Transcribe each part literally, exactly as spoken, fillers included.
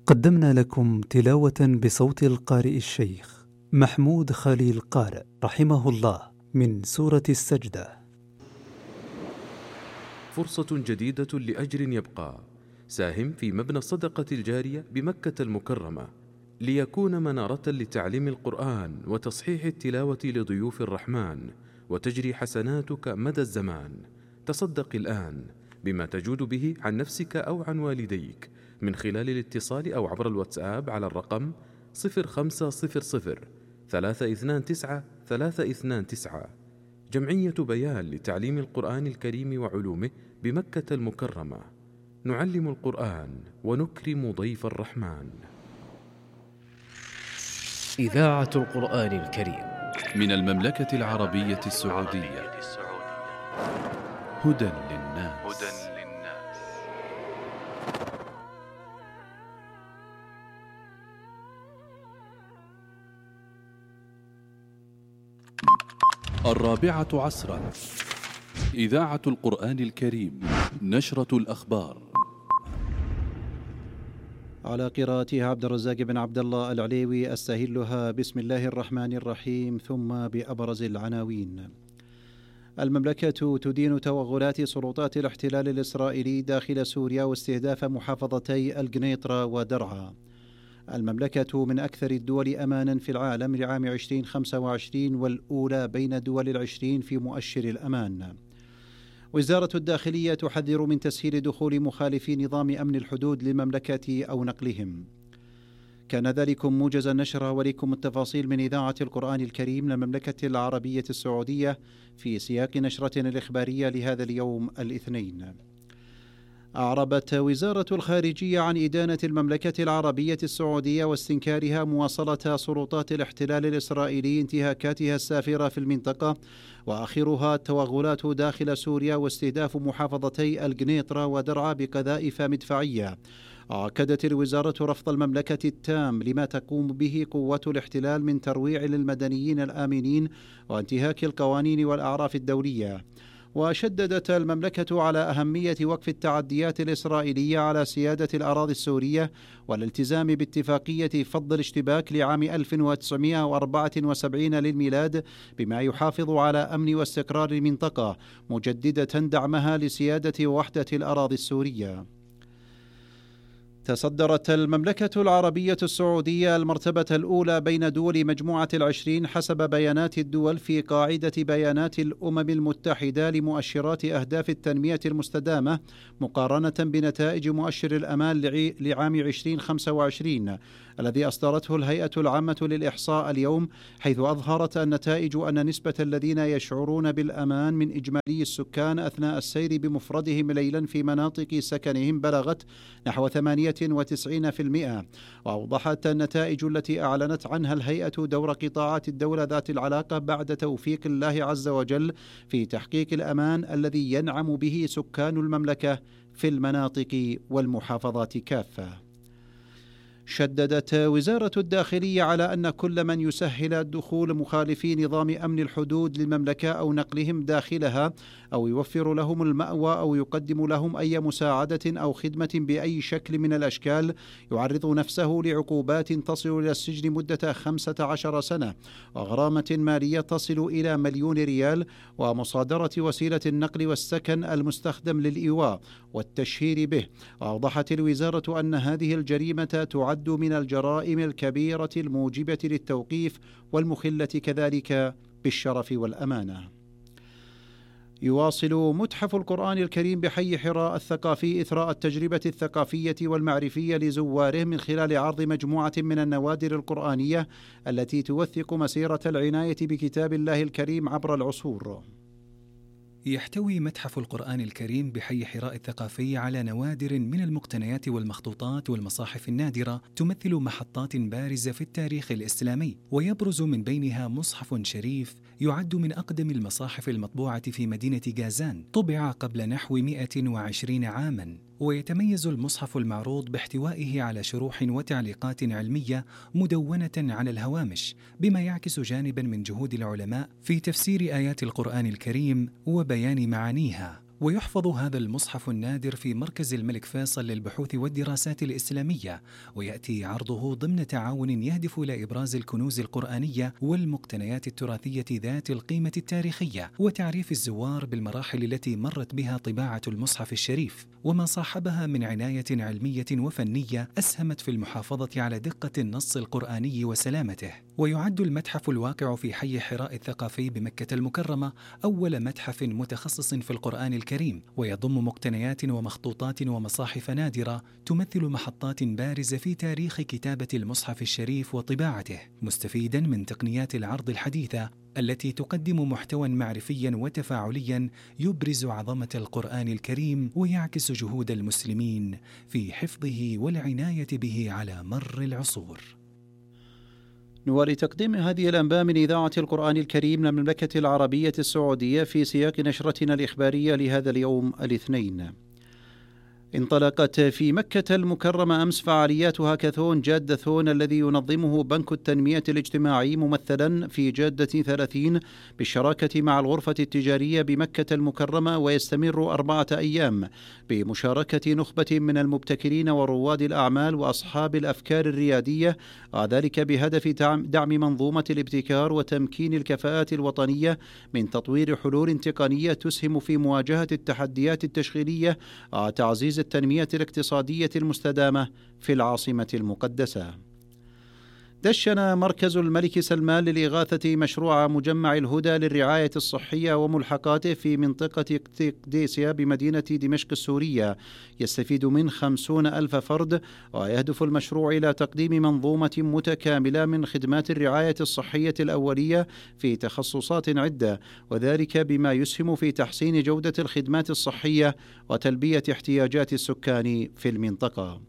قدمنا لكم تلاوة بصوت القارئ الشيخ محمود خليل قارئ رحمه الله من سورة السجدة. فرصة جديدة لأجر يبقى. ساهم في مبنى الصدقة الجارية بمكة المكرمة ليكون منارة لتعليم القرآن وتصحيح التلاوة لضيوف الرحمن، وتجري حسناتك مدى الزمان. تصدق الآن بما تجود به عن نفسك أو عن والديك من خلال الاتصال أو عبر الواتساب على الرقم صفر خمسة صفر صفر ثلاثة اثنان تسعة ثلاثة اثنان تسعة. جمعية بيان لتعليم القرآن الكريم وعلومه بمكة المكرمة. نعلم القرآن ونكرم ضيف الرحمن. إذاعة القرآن الكريم من المملكة العربية السعودية. هدى للناس. الرابعة عصرا. إذاعة القرآن الكريم. نشرة الأخبار على قراءتها عبد الرزاق بن عبد الله العليوي. أستهلها بسم الله الرحمن الرحيم، ثم بأبرز العناوين. المملكة تدين توغلات سلطات الاحتلال الإسرائيلي داخل سوريا واستهداف محافظتي القنيطرة ودرعا. المملكة من أكثر الدول أمانا في العالم لعام عشرين خمسة وعشرين، والأولى بين دول العشرين في مؤشر الأمان. وزارة الداخلية تحذر من تسهيل دخول مخالفي نظام أمن الحدود للمملكة أو نقلهم. كان ذلكم موجز النشرة، وليكم التفاصيل من إذاعة القرآن الكريم للمملكة العربية السعودية في سياق نشرتنا الإخبارية لهذا اليوم الاثنين. أعربت وزارة الخارجية عن إدانة المملكة العربية السعودية واستنكارها مواصلة سلطات الاحتلال الإسرائيلي انتهاكاتها السافرة في المنطقة، وآخرها التوغلات داخل سوريا واستهداف محافظتي القنيطرة ودرعا بقذائف مدفعية. أكدت الوزارة رفض المملكة التام لما تقوم به قوات الاحتلال من ترويع للمدنيين الآمنين وانتهاك القوانين والأعراف الدولية. وشددت المملكة على أهمية وقف التعديات الإسرائيلية على سيادة الأراضي السورية والالتزام باتفاقية فض الاشتباك لعام ألف وتسعمائة وأربعة وسبعين للميلاد بما يحافظ على أمن واستقرار المنطقة، مجددة دعمها لسيادة وحدة الأراضي السورية. تصدرت المملكة العربية السعودية المرتبة الأولى بين دول مجموعة العشرين حسب بيانات الدول في قاعدة بيانات الأمم المتحدة لمؤشرات أهداف التنمية المستدامة، مقارنة بنتائج مؤشر الأمان لعام عشرين خمسة وعشرين الذي أصدرته الهيئة العامة للإحصاء اليوم، حيث أظهرت النتائج أن نسبة الذين يشعرون بالأمان من إجمالي السكان أثناء السير بمفردهم ليلا في مناطق سكنهم بلغت نحو ثمانية وتسعين بالمئة. وأوضحت النتائج التي أعلنت عنها الهيئة دور قطاعات الدولة ذات العلاقة بعد توفيق الله عز وجل في تحقيق الأمان الذي ينعم به سكان المملكة في المناطق والمحافظات كافة. شددت وزارة الداخلية على أن كل من يسهل دخول مخالفي نظام أمن الحدود للمملكة أو نقلهم داخلها أو يوفر لهم المأوى أو يقدم لهم أي مساعدة أو خدمة بأي شكل من الأشكال يعرض نفسه لعقوبات تصل إلى السجن مدة خمسة عشر سنة وغرامة مالية تصل إلى مليون ريال، ومصادرة وسيلة النقل والسكن المستخدم للإيواء والتشهير به. وأوضحت الوزارة أن هذه الجريمة تعد من الجرائم الكبيرة الموجبة للتوقيف والمخلة كذلك بالشرف والأمانة. يواصل متحف القرآن الكريم بحي حراء الثقافي إثراء التجربة الثقافية والمعرفية لزواره من خلال عرض مجموعة من النوادر القرآنية التي توثق مسيرة العناية بكتاب الله الكريم عبر العصور. يحتوي متحف القرآن الكريم بحي حراء الثقافي على نوادر من المقتنيات والمخطوطات والمصاحف النادرة تمثل محطات بارزة في التاريخ الإسلامي، ويبرز من بينها مصحف شريف يعد من أقدم المصاحف المطبوعة في مدينة جازان، طبع قبل نحو مئة وعشرين عاماً. ويتميز المصحف المعروض باحتوائه على شروح وتعليقات علمية مدونة على الهوامش، بما يعكس جانباً من جهود العلماء في تفسير آيات القرآن الكريم وبيان معانيها. ويحفظ هذا المصحف النادر في مركز الملك فيصل للبحوث والدراسات الإسلامية، ويأتي عرضه ضمن تعاون يهدف إلى إبراز الكنوز القرآنية والمقتنيات التراثية ذات القيمة التاريخية، وتعريف الزوار بالمراحل التي مرت بها طباعة المصحف الشريف وما صاحبها من عناية علمية وفنية أسهمت في المحافظة على دقة النص القرآني وسلامته. ويعد المتحف الواقع في حي حراء الثقافي بمكة المكرمة أول متحف متخصص في القرآن الكريم، ويضم مقتنيات ومخطوطات ومصاحف نادرة تمثل محطات بارزة في تاريخ كتابة المصحف الشريف وطباعته، مستفيدا من تقنيات العرض الحديثة التي تقدم محتوى معرفيا وتفاعليا يبرز عظمة القرآن الكريم ويعكس جهود المسلمين في حفظه والعناية به على مر العصور. نوالي تقديم هذه الأنباء من إذاعة القرآن الكريم من المملكة العربية السعودية في سياق نشرتنا الإخبارية لهذا اليوم الاثنين. انطلقت في مكة المكرمة أمس فعاليات هاكاثون جادة ثون الذي ينظمه بنك التنمية الاجتماعي ممثلا في جادة ثلاثين بالشراكة مع الغرفة التجارية بمكة المكرمة، ويستمر أربعة أيام بمشاركة نخبة من المبتكرين ورواد الأعمال وأصحاب الأفكار الريادية، وذلك بهدف دعم منظومة الابتكار وتمكين الكفاءات الوطنية من تطوير حلول تقنية تسهم في مواجهة التحديات التشغيلية وتعزيز التنمية الاقتصادية المستدامة في العاصمة المقدسة. دشن مركز الملك سلمان للإغاثة مشروع مجمع الهدى للرعاية الصحية وملحقاته في منطقة قديسيا بمدينة دمشق السورية، يستفيد من خمسون ألف فرد، ويهدف المشروع إلى تقديم منظومة متكاملة من خدمات الرعاية الصحية الأولية في تخصصات عدة، وذلك بما يسهم في تحسين جودة الخدمات الصحية وتلبية احتياجات السكان في المنطقة.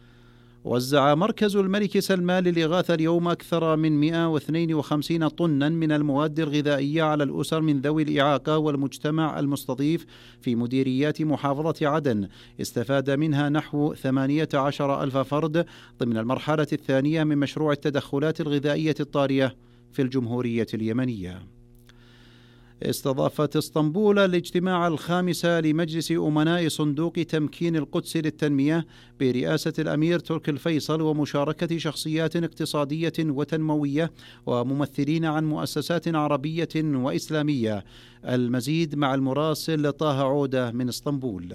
وزع مركز الملك سلمان للإغاثة اليوم أكثر من مئة واثنين وخمسين طنا من المواد الغذائية على الأسر من ذوي الإعاقة والمجتمع المستضيف في مديريات محافظة عدن، استفاد منها نحو ثمانية عشر ألف فرد ضمن المرحلة الثانية من مشروع التدخلات الغذائية الطارئة في الجمهورية اليمنية. استضافت اسطنبول الاجتماع الخامس لمجلس أمناء صندوق تمكين القدس للتنمية برئاسة الأمير تركي الفيصل ومشاركة شخصيات اقتصادية وتنموية وممثلين عن مؤسسات عربية وإسلامية. المزيد مع المراسل طه عودة من اسطنبول.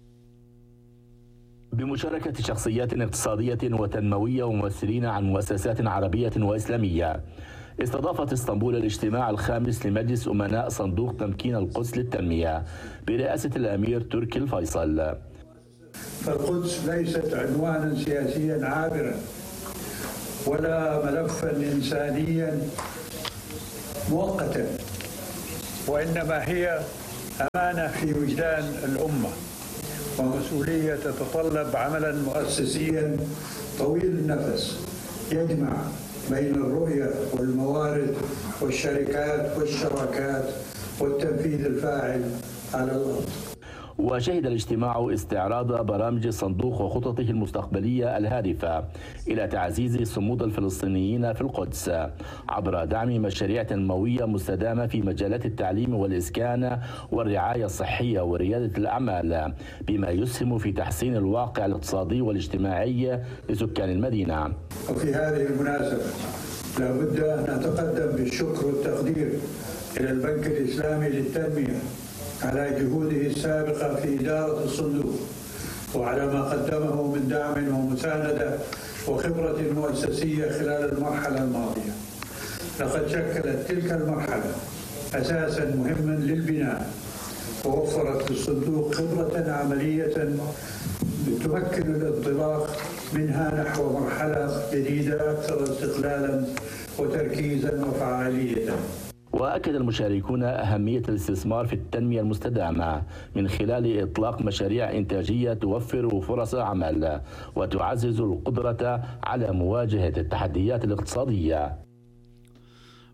بمشاركة شخصيات اقتصادية وتنموية وممثلين عن مؤسسات عربية وإسلامية، استضافت اسطنبول الاجتماع الخامس لمجلس أمناء صندوق تمكين القدس للتنمية برئاسة الأمير تركي الفيصل. فالقدس ليست عنوانا سياسيا عابرا ولا ملفا إنسانيا مؤقتا، وإنما هي أمانة في وجدان الأمة ومسؤولية تتطلب عملا مؤسسيا طويل النفس يجمع بين الرؤية والموارد والشركات والشراكات والتنفيذ الفاعل على الأرض. وشهد الاجتماع استعراض برامج الصندوق وخططه المستقبلية الهادفة إلى تعزيز صمود الفلسطينيين في القدس عبر دعم مشاريع تنموية مستدامة في مجالات التعليم والإسكان والرعاية الصحية وريادة الأعمال، بما يسهم في تحسين الواقع الاقتصادي والاجتماعي لسكان المدينة. وفي هذه المناسبة لا بد أن نتقدم بالشكر والتقدير إلى البنك الإسلامي للتنمية على جهوده السابقة في إدارة الصندوق وعلى ما قدمه من دعم ومساندة وخبرة مؤسسية خلال المرحلة الماضية. لقد شكلت تلك المرحلة أساسا مهما للبناء، ووفرت للصندوق خبرة عملية تمكن الانطلاق منها نحو مرحلة جديدة أكثر استقلالا وتركيزا وفعالية. وأكد المشاركون أهمية الاستثمار في التنمية المستدامة من خلال إطلاق مشاريع إنتاجية توفر فرص عمل وتعزز القدرة على مواجهة التحديات الاقتصادية.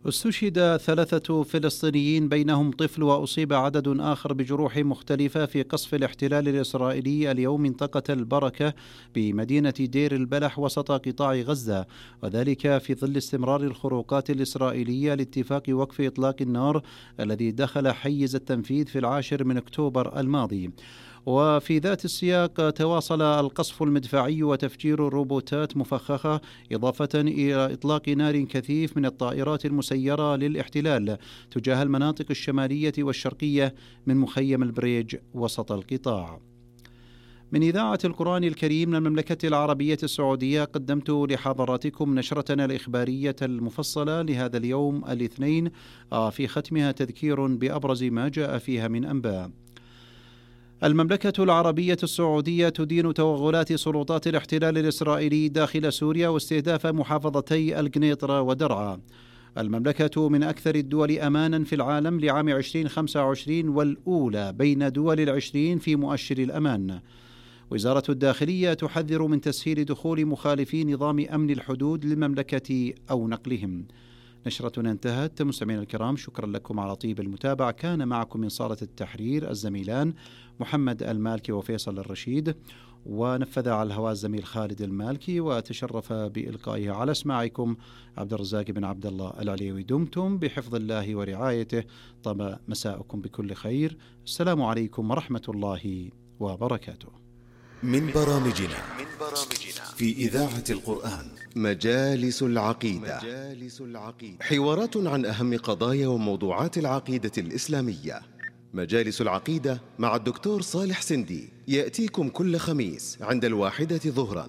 استشهد ثلاثة فلسطينيين بينهم طفل وأصيب عدد آخر بجروح مختلفة في قصف الاحتلال الإسرائيلي اليوم منطقة البركة بمدينة دير البلح وسط قطاع غزة، وذلك في ظل استمرار الخروقات الإسرائيلية لاتفاق وقف إطلاق النار الذي دخل حيز التنفيذ في العاشر من أكتوبر الماضي. وفي ذات السياق تواصل القصف المدفعي وتفجير الروبوتات مفخخة، إضافة إلى إطلاق نار كثيف من الطائرات المسيرة للاحتلال تجاه المناطق الشمالية والشرقية من مخيم البريج وسط القطاع. من إذاعة القرآن الكريم من المملكة العربية السعودية قدمت لحضراتكم نشرتنا الإخبارية المفصلة لهذا اليوم الاثنين، في ختمها تذكير بأبرز ما جاء فيها من أنباء. المملكة العربية السعودية تدين توغلات سلطات الاحتلال الإسرائيلي داخل سوريا واستهداف محافظتي القنيطرة ودرعا. المملكة من أكثر الدول أمانا في العالم لعام عشرين خمسة وعشرين والأولى بين دول العشرين في مؤشر الأمان. وزارة الداخلية تحذر من تسهيل دخول مخالفي نظام أمن الحدود للمملكة أو نقلهم. نشرتنا انتهت. مستمعينا الكرام، شكرا لكم على طيب المتابعة. كان معكم من صالة التحرير الزميلان محمد المالكي وفيصل الرشيد، ونفذ على الهواء الزميل خالد المالكي، وتشرف بإلقائها على اسماعكم عبد الرزاق بن عبد الله العليوي. دمتم بحفظ الله ورعايته. طاب مساءكم بكل خير. السلام عليكم ورحمة الله وبركاته. من برامجنا في إذاعة القرآن مجالس العقيدة، حوارات عن أهم قضايا وموضوعات العقيدة الإسلامية. مجالس العقيدة مع الدكتور صالح سندي يأتيكم كل خميس عند الواحدة ظهرا.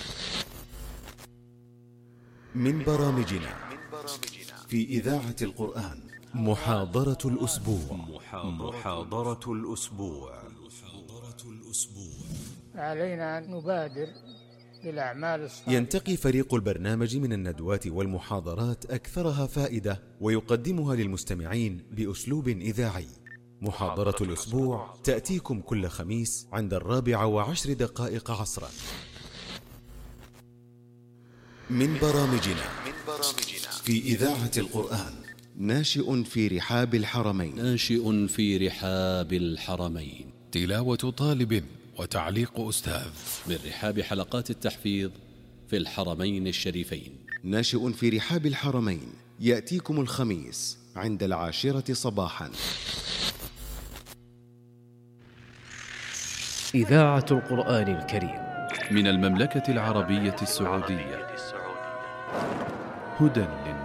من برامجنا في إذاعة القرآن محاضرة الأسبوع. محاضرة الأسبوع. علينا أن نبادر بالأعمال الصالحة. ينتقي فريق البرنامج من الندوات والمحاضرات أكثرها فائدة ويقدمها للمستمعين بأسلوب إذاعي. محاضرة الأسبوع تأتيكم كل خميس عند الرابعة وعشر دقائق عصرا. من برامجنا في إذاعة القرآن ناشئ في رحاب الحرمين. ناشئ في رحاب الحرمين. تلاوة طالب وتعليق أستاذ من رحاب حلقات التحفيظ في الحرمين الشريفين. ناشئ في رحاب الحرمين يأتيكم الخميس عند العاشرة صباحا. إذاعة القرآن الكريم من المملكة العربية السعودية. هدى